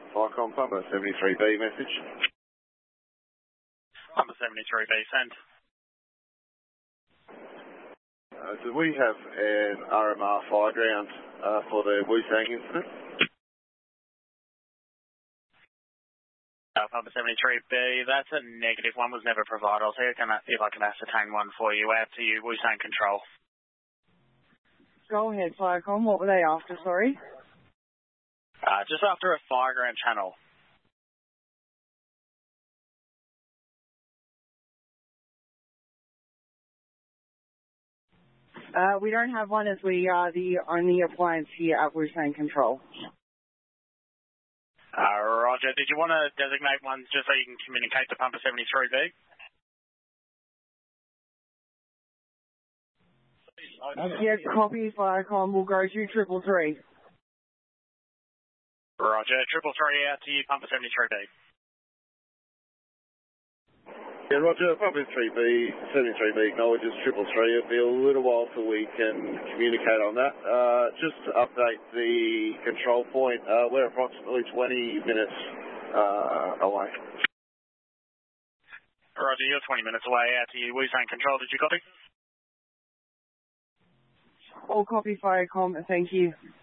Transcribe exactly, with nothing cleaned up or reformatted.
Firecom Pumper seventy-three B message. Pumper seventy-three B, send. Uh, do we have an R M R fire ground uh, for the Woosang incident? Uh, Pumper seventy-three B, that's a negative. One was never provided. I'll see if I can, if I can ascertain one for you. Out to you, Woosang Control. Go ahead, Firecom. What were they after, sorry? Uh, just after a fireground channel. Uh, we don't have one as we are the only appliance here at Woosang Control. Uh, Roger. Did you want to designate one just so you can communicate to Pumper seventy-three B? Yeah, copy, Firecom. We'll go to triple three. Roger. Triple three out to you, Pumper seventy-three B. Yeah, Roger. Pumper seventy-three B, seventy-three B acknowledges triple three. It'll be a little while till we can communicate on that. Uh, just to update the control point, uh, we're approximately twenty minutes uh, away. Roger, you're twenty minutes away. Out to you, Woosang Control. Did you copy? All copy, Firecom. Thank you.